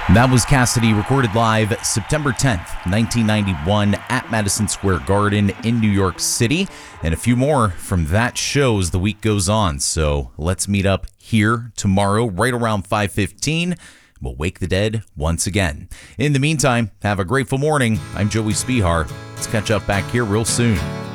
That was Cassidy, recorded live September 10th, 1991 at Madison Square Garden in New York City. And a few more from that show as the week goes on. So let's meet up here tomorrow right around 5:15. We'll wake the dead once again. In the meantime, have a grateful morning. I'm Joey Spihar. Let's catch up back here real soon.